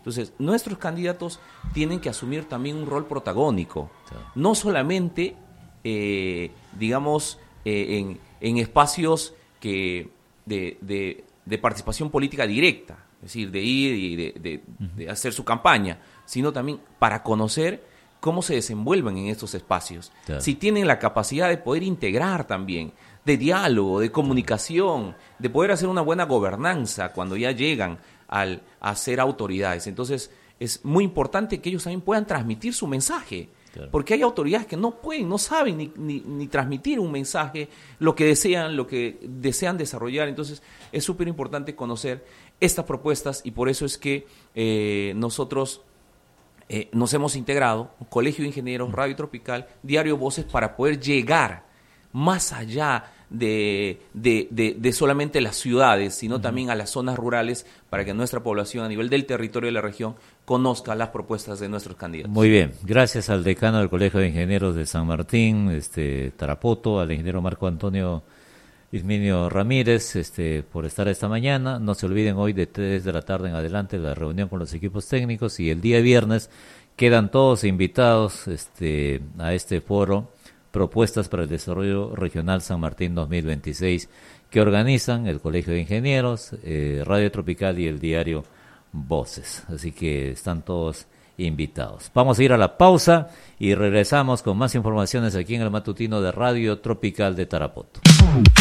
Entonces, nuestros candidatos tienen que asumir también un rol protagónico, Claro. no solamente, digamos, en espacios de participación política directa, es decir, de ir y de hacer su campaña, sino también para conocer cómo se desenvuelven en estos espacios. Claro. Si tienen la capacidad de poder integrar también, de diálogo, de comunicación, de poder hacer una buena gobernanza cuando ya llegan a ser autoridades. Entonces, es muy importante que ellos también puedan transmitir su mensaje. Claro. Porque hay autoridades que no pueden, no saben ni transmitir un mensaje, lo que desean desarrollar. Entonces, es súper importante conocer estas propuestas y por eso es que nosotros nos hemos integrado, Colegio de Ingenieros, Radio Tropical, Diario Voces, para poder llegar más allá de solamente las ciudades, sino también a las zonas rurales, para que nuestra población a nivel del territorio de la región conozca las propuestas de nuestros candidatos. Muy bien, gracias al decano del Colegio de Ingenieros de San Martín, Tarapoto, al ingeniero Marco Antonio Isminio Ramírez, por estar esta mañana. No se olviden, hoy de 3 de la tarde en adelante la reunión con los equipos técnicos, y el día viernes quedan todos invitados a este foro, Propuestas para el Desarrollo Regional San Martín 2026, que organizan el Colegio de Ingenieros, Radio Tropical y el diario Voces. Así que están todos invitados. Vamos a ir a la pausa y regresamos con más informaciones aquí en el matutino de Radio Tropical de Tarapoto.